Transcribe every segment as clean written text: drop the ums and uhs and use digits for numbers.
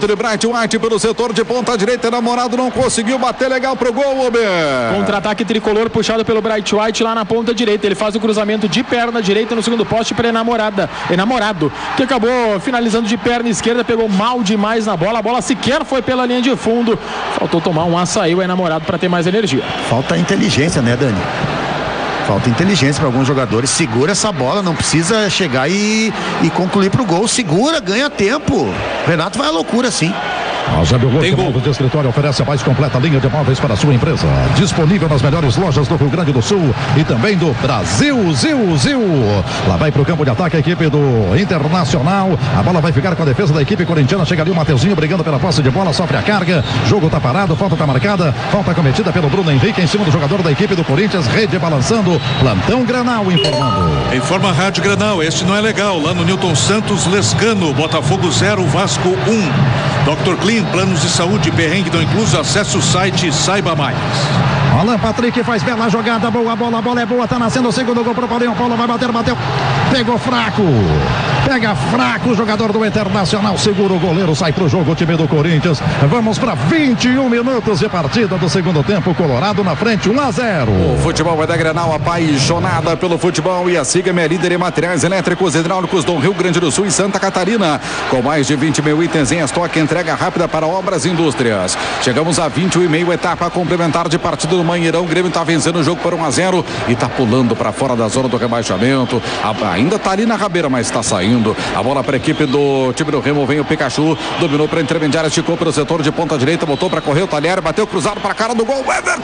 Lançamento de Bright White pelo setor de ponta direita. Enamorado não conseguiu bater legal pro gol, Ober. Contra-ataque tricolor puxado pelo Bright White lá na ponta direita. Ele faz o cruzamento de perna direita no segundo poste para Enamorado, que acabou finalizando de perna esquerda, pegou mal demais na bola. A bola sequer foi pela linha de fundo. Faltou tomar um açaí o Enamorado para ter mais energia. Falta inteligência, né, Dani? Falta inteligência para alguns jogadores. Segura essa bola, não precisa chegar e concluir pro gol. Segura, ganha tempo. Renato vai à loucura, sim. A Zébio Rocha Móveis de Escritório oferece a mais completa linha de móveis para a sua empresa. Disponível nas melhores lojas do Rio Grande do Sul e também do Brasil. Lá vai para o campo de ataque a equipe do Internacional. A bola vai ficar com a defesa da equipe corintiana. Chega ali o Mateuzinho brigando pela posse de bola, sofre a carga. Jogo tá parado, falta tá marcada. Falta cometida pelo Bruno Henrique em cima do jogador da equipe do Corinthians. Rede balançando. Plantão Granal informando. Informa a Rádio Granal, este não é legal. Lá no Newton Santos, Lescano, Botafogo 0, Vasco 1. Dr. Clean, planos de saúde, perrengue não incluso, acesse o site e saiba mais. Alan Patrick faz bela jogada, boa bola, a bola é boa, tá nascendo o segundo gol pro Paulinho. Paulo vai bater, bateu, pegou fraco. Pega fraco o jogador do Internacional, segura o goleiro, sai pro jogo o time do Corinthians. Vamos para 21 minutos de partida do segundo tempo, Colorado na frente, 1-0. O futebol vai da Granal, apaixonada pelo futebol, e a Sigam é líder em materiais elétricos e hidráulicos do Rio Grande do Sul e Santa Catarina, com mais de 20 mil itens em estoque, entrega rápida para obras e indústrias. Chegamos a 21,5 etapa complementar de partida do Manheirão. O Grêmio tá vencendo o jogo por 1-0 e tá pulando para fora da zona do rebaixamento. Ainda tá ali na rabeira, mas tá saindo. A bola para a equipe do time do Remo, vem o Pikachu, dominou para a intermediária, esticou pelo setor de ponta direita, botou para correr o Talher, bateu cruzado para a cara do gol,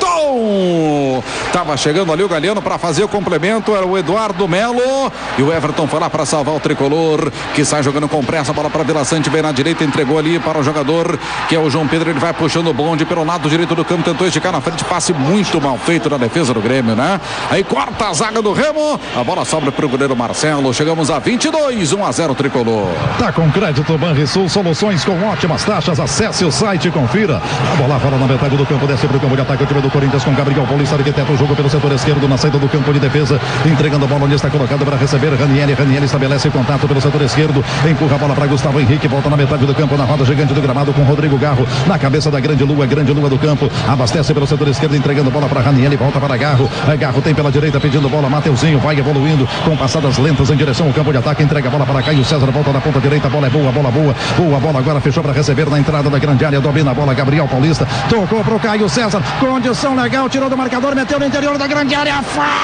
Everton! Tava chegando ali o Galeno para fazer o complemento, era o Eduardo Melo, e o Everton foi lá para salvar o tricolor, que sai jogando com pressa. A bola para Vila Sante, vem na direita, entregou ali para o jogador que é o João Pedro. Ele vai puxando o bonde pelo lado direito do campo, tentou esticar na frente, passe muito mal feito na defesa do Grêmio, né? Aí corta a zaga do Remo, a bola sobra para o goleiro Marcelo. Chegamos a 22, 1-0 tricolor. Tá com crédito Banrisul, soluções com ótimas taxas. Acesse o site e confira. A bola fora na metade do campo, desce pro campo de ataque o time do Corinthians com Gabriel Paulista, arquiteta o jogo pelo setor esquerdo na saída do campo de defesa, entregando a bola onde está colocado para receber Ranieri estabelece contato pelo setor esquerdo, empurra a bola para Gustavo Henrique, volta na metade do campo, na roda gigante do gramado com Rodrigo Garro, na cabeça da grande lua do campo, abastece pelo setor esquerdo, entregando a bola para Ranieri, volta para Garro, Garro tem pela direita pedindo bola, Mateuzinho vai evoluindo com passadas lentas em direção ao campo de ataque, entrega a bola para Caio César, volta na ponta direita, a bola é boa, boa agora, fechou para receber na entrada da grande área, domina a bola, Gabriel Paulista, tocou pro Caio César, condição legal, tirou do marcador, meteu no interior da grande área,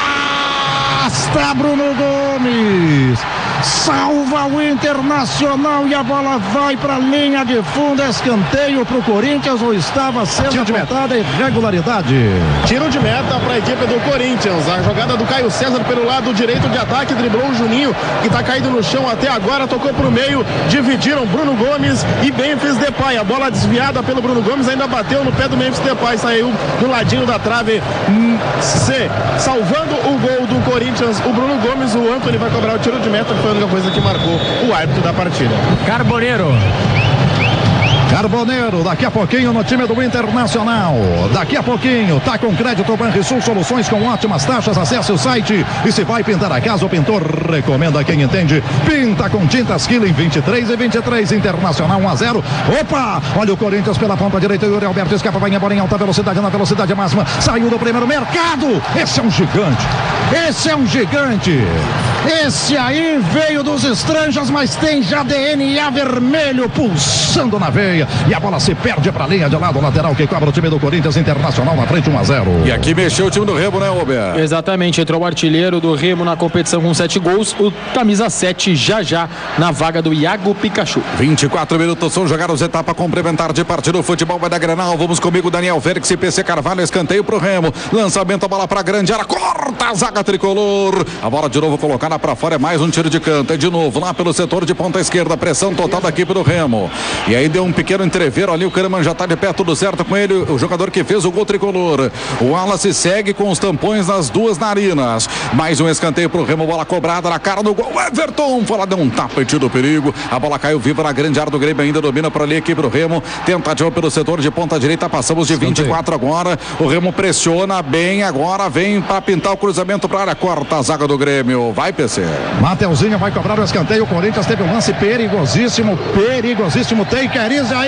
afasta Bruno Gomes, salva o Internacional e a bola vai para a linha de fundo, escanteio para o Corinthians, ou estava sendo apontada irregularidade. Tiro de meta para a equipe do Corinthians, a jogada do Caio César pelo lado direito de ataque, driblou o Juninho, que está caído no chão até agora, tocou para o meio, dividiram Bruno Gomes e Memphis Depay, a bola desviada pelo Bruno Gomes, ainda bateu no pé do Memphis Depay, saiu do ladinho da trave, salvando o gol do Corinthians, o Bruno Gomes. O Antony vai cobrar o tiro de meta, que foi a única coisa que marcou o árbitro da partida. Carboneiro, daqui a pouquinho no time do Internacional. Daqui a pouquinho, tá com crédito Banrisul, soluções com ótimas taxas. Acesse o site e se vai pintar a casa, o pintor recomenda quem entende. Pinta com tintas Killing, 23 e 23, Internacional 1-0. Opa! Olha o Corinthians pela ponta direita, o Yuri Alberto escapa, vai embora em alta velocidade, na velocidade máxima, saiu do primeiro mercado. Esse é um gigante. Esse aí veio dos estranjas, mas tem já DNA vermelho pulsando na veia. E a bola se perde para a linha de lado, lateral que cobra o time do Corinthians, Internacional na frente, 1-0. E aqui mexeu o time do Remo, né, Ober? Exatamente, entrou o artilheiro do Remo na competição com 7 gols, o camisa 7 já na vaga do Iago Pikachu. 24 minutos são jogados, etapa complementar de partida. O futebol vai da Granal. Vamos comigo, Daniel Félix e PC Carvalho, escanteio pro Remo, lançamento, a bola pra grande área, corta a zaga tricolor, a bola de novo colocada pra fora, é mais um tiro de canto, é de novo lá pelo setor de ponta esquerda, pressão total da equipe do Remo, e aí deu um pequeno entreveiro ali, o Kahneman já tá de pé, tudo certo com ele, o jogador que fez o gol tricolor. O Wallace segue com os tampões nas duas narinas, mais um escanteio pro Remo, bola cobrada na cara do gol, Everton foi lá, deu um tapa e tirou perigo, a bola caiu viva na grande área do Grêmio, ainda domina por ali a equipe do Remo, tentativa pelo setor de ponta direita, passamos de 24 agora, o Remo pressiona bem, agora vem para pintar o cruzamento para a área, corta a zaga do Grêmio, vai PC. Mateuzinho vai cobrar o escanteio, o Corinthians teve um lance perigosíssimo, tem Queriz aí,